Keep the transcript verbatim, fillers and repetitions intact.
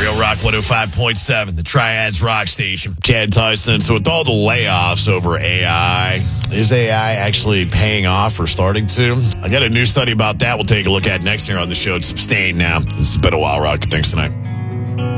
Radio Rock one oh five point seven, the Triads Rock Station. Chad Tyson. So with all the layoffs over A I, is A I actually paying off or starting to? I got a new study about that we'll take a look at next year on the show. It's Sustain now. It's been a while, Rock. Thanks tonight.